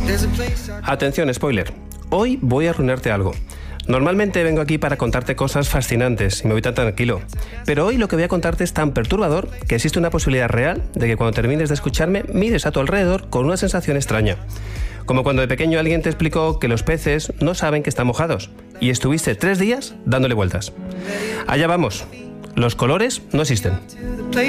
Atención, spoiler. Hoy voy a arruinarte algo. Normalmente vengo aquí para contarte cosas fascinantes y me voy tan tranquilo. Pero hoy lo que voy a contarte es tan perturbador que existe una posibilidad real de que cuando termines de escucharme mires a tu alrededor con una sensación extraña. Como cuando de pequeño alguien te explicó que los peces no saben que están mojados y estuviste 3 días dándole vueltas. Allá vamos. Los colores no existen.